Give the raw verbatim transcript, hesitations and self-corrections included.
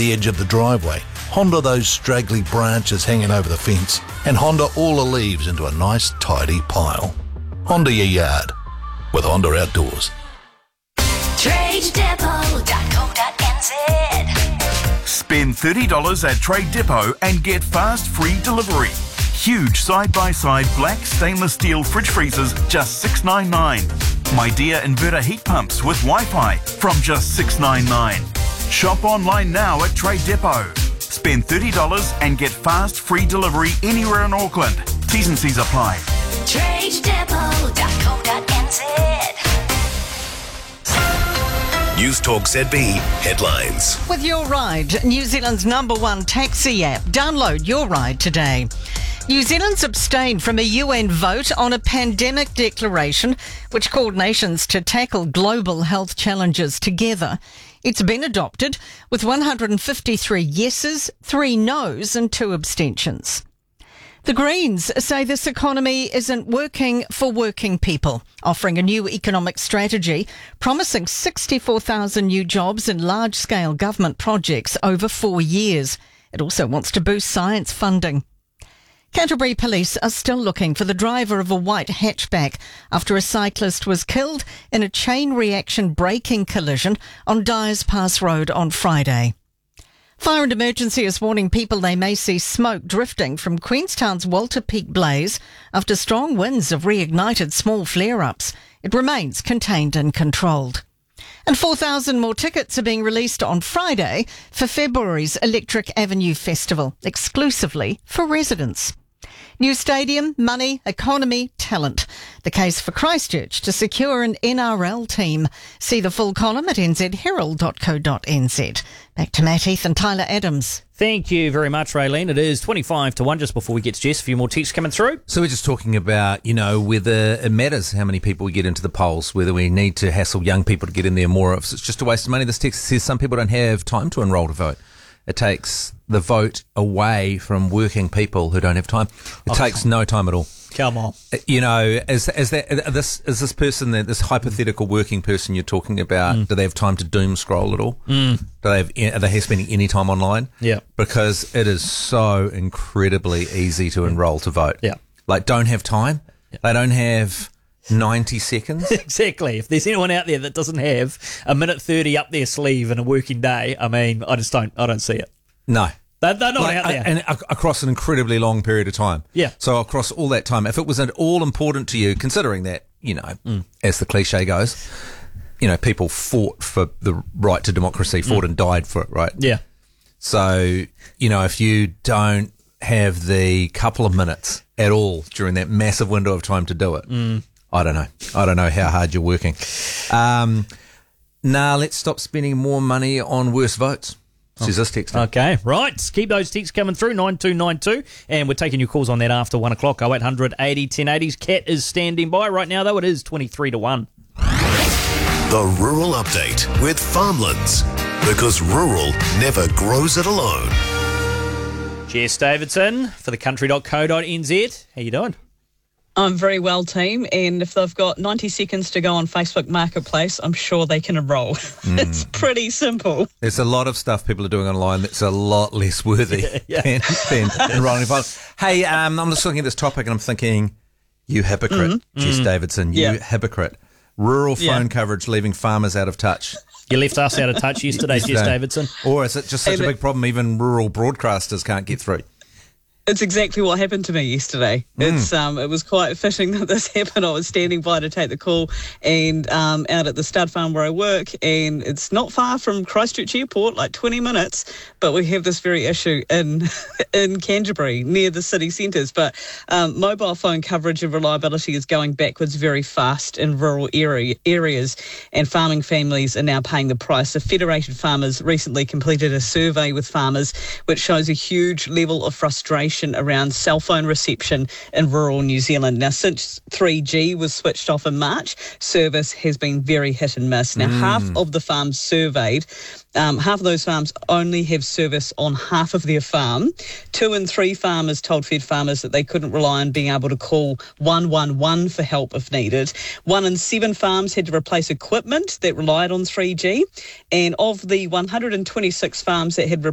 the edge of the driveway, Honda those straggly branches hanging over the fence, and Honda all the leaves into a nice tidy pile. Honda your yard with Honda Outdoors. trade depot dot co dot n z. Spend thirty dollars at Trade Depot and get fast free delivery. Huge side-by-side black stainless steel fridge freezers, just six dollars ninety-nine. My Dear inverter heat pumps with Wi-Fi from just six dollars ninety-nine. Shop online now at Trade Depot. Spend thirty dollars and get fast free delivery anywhere in Auckland. T's and C's apply. trade depot dot co dot n z. News Talk Z B headlines. With Your Ride, New Zealand's number one taxi app. Download Your Ride today. New Zealand's abstained from a U N vote on a pandemic declaration which called nations to tackle global health challenges together. It's been adopted with one hundred fifty-three yeses, three noes and two abstentions. The Greens say this economy isn't working for working people, offering a new economic strategy promising sixty-four thousand new jobs in large-scale government projects over four years. It also wants to boost science funding. Canterbury police are still looking for the driver of a white hatchback after a cyclist was killed in a chain reaction braking collision on Dyers Pass Road on Friday. Fire and Emergency is warning people they may see smoke drifting from Queenstown's Walter Peak blaze after strong winds have reignited small flare-ups. It remains contained and controlled. And four thousand more tickets are being released on Friday for February's Electric Avenue Festival, exclusively for residents. New stadium, money, economy, talent. The case for Christchurch to secure an N R L team. See the full column at n z herald dot co dot n z. Back to Matt Heath and Tyler Adams. Thank you very much, Raylene. It is twenty-five to one just before we get to Jess. A few more texts coming through. So we're just talking about, you know, whether it matters how many people we get into the polls, whether we need to hassle young people to get in there more. If it's just a waste of money. This text says some people don't have time to enrol to vote. It takes the vote away from working people who don't have time. It oh, takes no time at all. Come on. You know, is, is that this is this person, that this hypothetical working person you're talking about, mm. do they have time to doom scroll at all? Mm. Do they have, are they spending any time online? Yeah. Because it is so incredibly easy to enrol to vote. Yeah. Like, don't have time. Yeah. They don't have ninety seconds. Exactly. If there's anyone out there that doesn't have a minute thirty up their sleeve in a working day, I mean, I just don't, I don't see it. No. They're, they're not like, out there. And across an incredibly long period of time. Yeah. So across all that time, if it was at all important to you, considering that, you know, mm. as the cliche goes, you know, people fought for the right to democracy, fought mm. and died for it, right? Yeah. So, you know, if you don't have the couple of minutes at all during that massive window of time to do it, mm. I don't know. I don't know how hard you're working. Um, nah, let's stop spending more money on worse votes. Says this text. Okay, right. Keep those texts coming through, nine two nine two. And we're taking your calls on that after one o'clock, oh eight hundred eighty ten eighties. Kat is standing by right now, though. It is twenty-three to one. The Rural Update with Farmlands. Because rural never grows it alone. Jess Davidson for the country dot co dot n z. How you doing? I'm very well, team, and if they've got ninety seconds to go on Facebook Marketplace, I'm sure they can enrol. Mm. It's pretty simple. There's a lot of stuff people are doing online that's a lot less worthy yeah, yeah. than, than enrolling. Hey, um, I'm just looking at this topic and I'm thinking, you hypocrite, mm-hmm. Jess mm. Davidson, you yeah. hypocrite. Rural phone yeah. coverage leaving farmers out of touch. You left us out of touch yesterday, Jess Davidson. Or is it just such hey, a big problem even rural broadcasters can't get through? It's exactly what happened to me yesterday. Mm. It's um, it was quite fitting that this happened. I was standing by to take the call and um, out at the stud farm where I work, and it's not far from Christchurch Airport, like twenty minutes, but we have this very issue in in Canterbury, near the city centres. But um, mobile phone coverage and reliability is going backwards very fast in rural area, areas, and farming families are now paying the price. The Federated Farmers recently completed a survey with farmers which shows a huge level of frustration around cell phone reception in rural New Zealand. Now, since three G was switched off in March, service has been very hit and miss. Now, mm. half of the farms surveyed, um, half of those farms only have service on half of their farm. Two in three farmers told Fed Farmers that they couldn't rely on being able to call one one one for help if needed. One in seven farms had to replace equipment that relied on three G. And of the one hundred twenty-six farms that had